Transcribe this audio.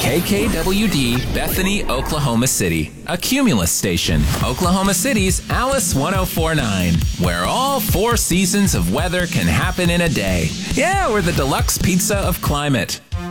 KKWD, Bethany, Oklahoma City, a Cumulus station, Oklahoma City's Alice 1049, where all 4 seasons of weather can happen in a day. Yeah, we're the deluxe pizza of climate.